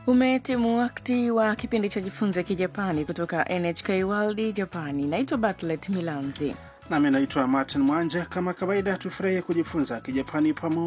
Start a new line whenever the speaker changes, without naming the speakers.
Umetimu wakati wa kipindi cha Jifunze Kijapani kutoka NHK World Japani. Naitwa Bartlett Milanzi.
Nami naitwa Martin Mwanje. Kama kawaida tufurahie kujifunza Kijapani pamoja.